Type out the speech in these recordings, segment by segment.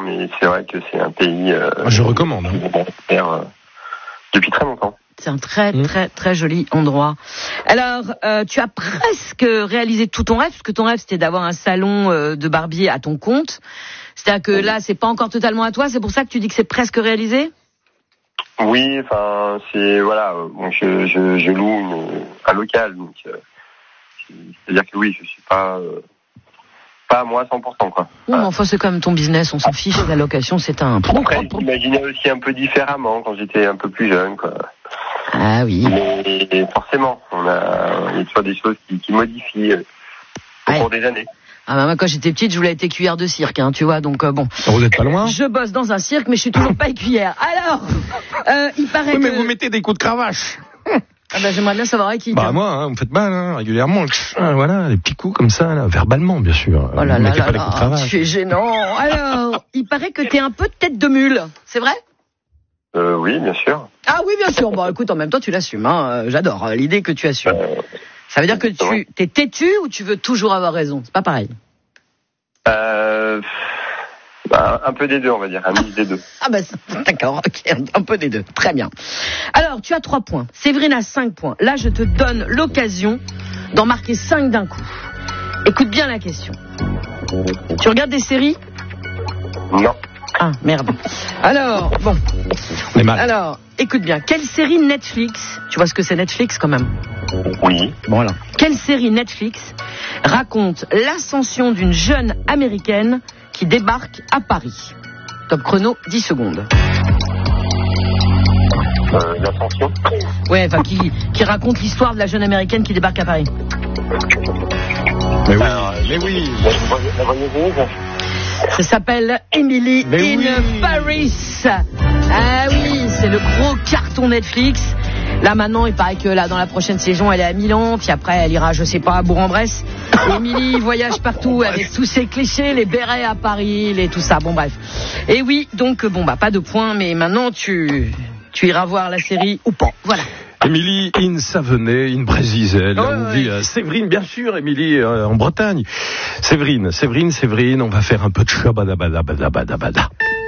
mais c'est vrai que c'est un pays... je recommande. Depuis très longtemps. C'est un très, très, très joli endroit. Alors, tu as presque réalisé tout ton rêve, parce que ton rêve, c'était d'avoir un salon de barbier à ton compte. C'est-à-dire que là, c'est pas encore totalement à toi, c'est pour ça que tu dis que c'est presque réalisé ? Oui, enfin, c'est... Voilà, bon, je loue un local, donc... c'est-à-dire que oui, je suis pas à moi 100%, quoi. Oui, mais enfin, c'est quand même ton business, on s'en fiche, la location, c'est un... Après, j'imaginais aussi un peu différemment quand j'étais un peu plus jeune, quoi. Ah oui. Mais forcément, il y a toujours des choses qui modifient au cours des années. Ah bah moi quand j'étais petite je voulais être écuyère de cirque, hein, tu vois, donc bon. Vous n'êtes pas loin. Je bosse dans un cirque mais je suis toujours pas écuyère. Alors, il paraît mais que... vous mettez des coups de cravache. Ah bah j'aimerais bien savoir à qui. Bah moi, hein, vous me faites mal, hein, régulièrement. Voilà, des petits coups comme ça, là, verbalement bien sûr. Oh là vous là mettez là pas les coups de cravache. tu es gênant. Alors, il paraît que t'es un peu tête de mule, c'est vrai ? Oui, bien sûr. Ah oui, bien sûr. Bon, écoute, en même temps, tu l'assumes. Hein. J'adore l'idée que tu assumes. Ça veut dire que tu t'es têtu ou tu veux toujours avoir raison ? C'est pas pareil. Un peu des deux, on va dire. Un mix des deux. Ah bah d'accord, ok, un peu des deux. Très bien. Alors, tu as 3 points. Séverine a 5 points. Là, je te donne l'occasion d'en marquer 5 d'un coup. Écoute bien la question. Tu regardes des séries ? Non. Ah, merde. Alors, bon. Mais mal. Alors, écoute bien. Quelle série Netflix, tu vois ce que c'est Netflix quand même ? Oui. Bon, voilà. Quelle série Netflix raconte l'ascension d'une jeune américaine qui débarque à Paris ? Top chrono, 10 secondes. L'ascension ? Ouais, enfin, qui raconte l'histoire de la jeune américaine qui débarque à Paris. Mais oui, mais oui. La voyageuse ? Ça s'appelle Emily in Paris. Ah oui, c'est le gros carton Netflix. Là maintenant, il paraît que là dans la prochaine saison, elle est à Milan, puis après elle ira, je sais pas, à Bourg-en-Bresse. Emily voyage partout avec tous ses clichés, les bérets à Paris, tout ça. Bon bref. Et oui, donc bon bah pas de points, mais maintenant tu iras voir la série ou pas. Voilà. Émilie in Savenay, in Brésisel, on dit Séverine, bien sûr, Émilie en Bretagne. Séverine, on va faire un peu de shabadabadabadabada.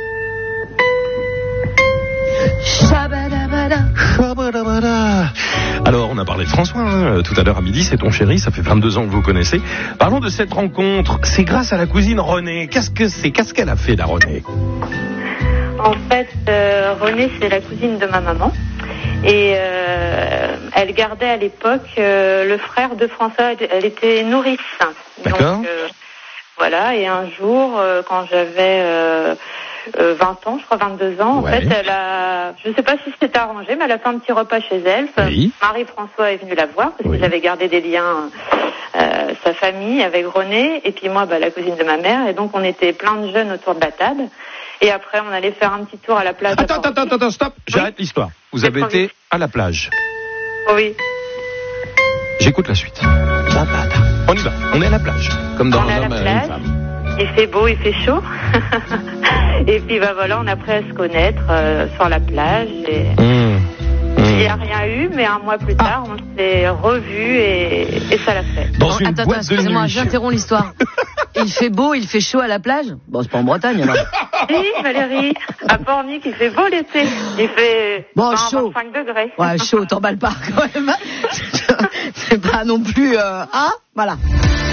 Shabadabada. Alors, on a parlé de François tout à l'heure à midi, c'est ton chéri, ça fait 22 ans que vous connaissez. Parlons de cette rencontre, c'est grâce à la cousine Renée. Qu'est-ce qu'elle a fait, la Renée ? En fait, Renée, c'est la cousine de ma maman. Et elle gardait à l'époque le frère de François, elle était nourrice. D'accord. Donc, voilà, et un jour, quand j'avais 20 ans, je crois 22 ans, en fait, je ne sais pas si c'était arrangé, mais elle a fait un petit repas chez elle. Oui. Marie-François est venue la voir, parce qu'ils avaient gardé des liens, sa famille avec Renée, et puis moi, la cousine de ma mère, et donc on était plein de jeunes autour de la table. Et après, on allait faire un petit tour à la plage. Attends, stop. J'arrête l'histoire. Vous avez été à la plage. Oui. J'écoute la suite. On y va. On est à la plage. Comme dans Un homme et une femme. Il fait beau, il fait chaud. Et puis, voilà, on a appris à se connaître sur la plage. Et... Il n'y a rien eu, mais un mois plus tard, on s'est revus et ça l'a fait. Attends, excusez-moi, j'interromps l'histoire. Il fait beau, il fait chaud à la plage ? Bon, c'est pas en Bretagne, alors. Si, Valérie, à Pornic, il fait beau l'été. Il fait 25 degrés. Ouais, chaud, t'emballes pas, quand même. C'est pas non plus... voilà.